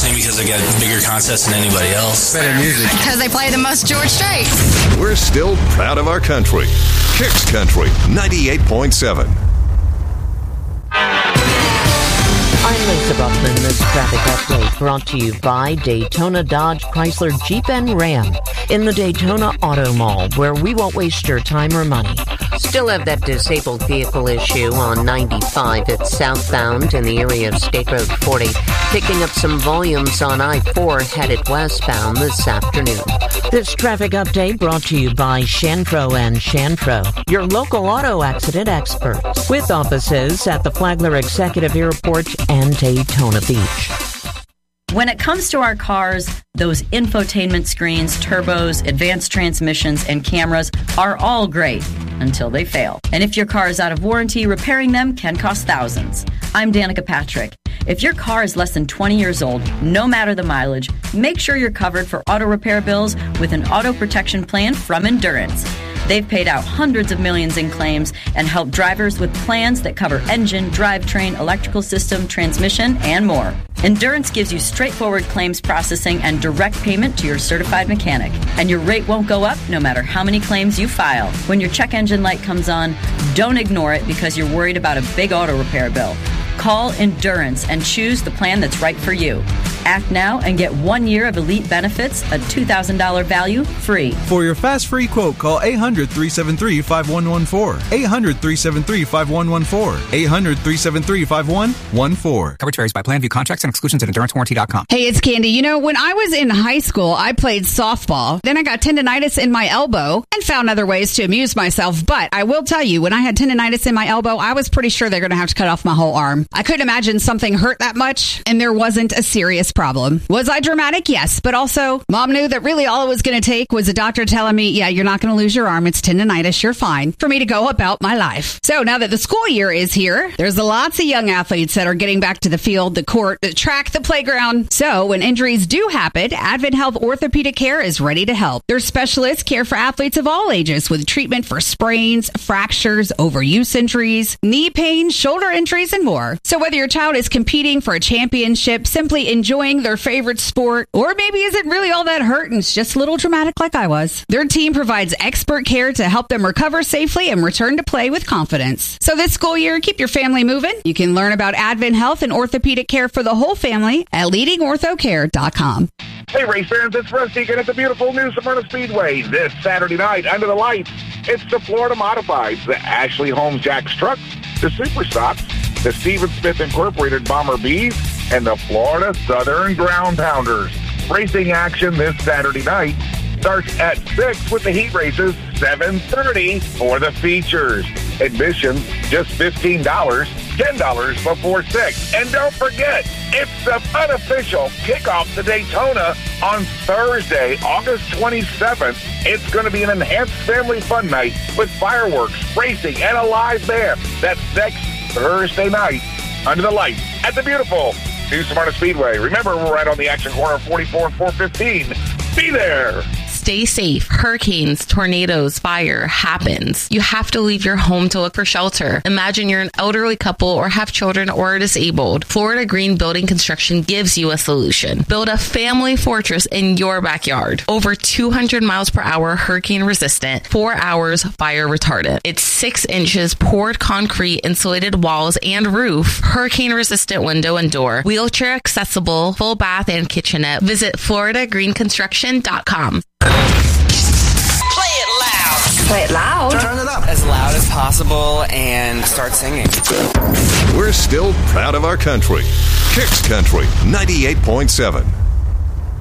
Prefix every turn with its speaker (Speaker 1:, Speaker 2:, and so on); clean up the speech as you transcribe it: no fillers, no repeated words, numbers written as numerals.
Speaker 1: Maybe because they got bigger contests than anybody else.
Speaker 2: Better music.
Speaker 3: Because they play the most George Strait.
Speaker 4: We're still proud of our country. Kicks Country 98.7.
Speaker 5: I'm Lisa Buckman. This traffic update brought to you by Daytona Dodge Chrysler Jeep and Ram in the Daytona Auto Mall, where we won't waste your time or money. Still have that disabled vehicle issue on 95 at southbound in the area of State Road 40, picking up some volumes on I-4 headed westbound this afternoon. This traffic update brought to you by Shantro and Shantro, your local auto accident experts, with offices at the Flagler Executive Airport and Daytona Beach.
Speaker 6: When it comes to our cars, those infotainment screens, turbos, advanced transmissions, and cameras are all great until they fail. And if your car is out of warranty, repairing them can cost thousands. I'm Danica Patrick. If your car is less than 20 years old, no matter the mileage, make sure you're covered for auto repair bills with an auto protection plan from Endurance. They've paid out hundreds of millions in claims and helped drivers with plans that cover engine, drivetrain, electrical system, transmission, and more. Endurance gives you straightforward claims processing and direct payment to your certified mechanic. And your rate won't go up no matter how many claims you file. When your check engine light comes on, don't ignore it because you're worried about a big auto repair bill. Call Endurance and choose the plan that's right for you. Act now and get 1 year of elite benefits, a $2,000 value, free.
Speaker 7: For your fast free quote, call 800-373-5114. 800-373-5114. 800-373-5114.
Speaker 8: Coverage varies by plan. View contracts and exclusions at EnduranceWarranty.com.
Speaker 3: Hey, it's Candy. You know, when I was in high school, I played softball. Then I got tendonitis in my elbow and found other ways to amuse myself. But I will tell you, when I had tendonitis in my elbow, I was pretty sure they're going to have to cut off my whole arm. I couldn't imagine something hurt that much, and there wasn't a serious problem. Was I dramatic? Yes, but also, Mom knew that really all it was going to take was a doctor telling me, yeah, you're not going to lose your arm, it's tendonitis, you're fine, for me to go about my life. So now that the school year is here, there's lots of young athletes that are getting back to the field, the court, the track, the playground. So when injuries do happen, Advent Health Orthopedic Care is ready to help. Their specialists care for athletes of all ages with treatment for sprains, fractures, overuse injuries, knee pain, shoulder injuries, and more. So whether your child is competing for a championship, simply enjoying their favorite sport, or maybe isn't really all that hurt and it's just a little dramatic like I was, their team provides expert care to help them recover safely and return to play with confidence. So this school year, keep your family moving. You can learn about Advent Health and orthopedic care for the whole family at leadingorthocare.com.
Speaker 9: Hey, race fans, it's Rusty again at the beautiful New Smyrna Speedway. This Saturday night, under the lights, it's the Florida Modifieds, the Ashley Holmes Jacks Trucks, the Super Sox, the Steven Smith Incorporated Bomber Bees, and the Florida Southern Ground Pounders. Racing action this Saturday night starts at 6 with the heat races, 7:30 for the features. Admission, just $15, $10 before 6. And don't forget, it's the unofficial kickoff to Daytona on Thursday, August 27th. It's going to be an enhanced family fun night with fireworks, racing, and a live band. That's next Thursday night under the lights at the beautiful New Smyrna Speedway. Remember, we're right on the action corner of 44 and 415. Be there.
Speaker 10: Stay safe. Hurricanes, tornadoes, fire happens. You have to leave your home to look for shelter. Imagine you're an elderly couple or have children or are disabled. Florida Green Building Construction gives you a solution. Build a family fortress in your backyard. Over 200 miles per hour, hurricane resistant, 4 hours fire retardant. It's 6 inches poured concrete, insulated walls and roof, hurricane resistant window and door, wheelchair accessible, full bath and kitchenette. Visit FloridaGreenConstruction.com.
Speaker 11: Play it loud.
Speaker 2: Turn it up as loud as possible and start singing.
Speaker 4: We're still proud of our country. Kicks Country 98.7.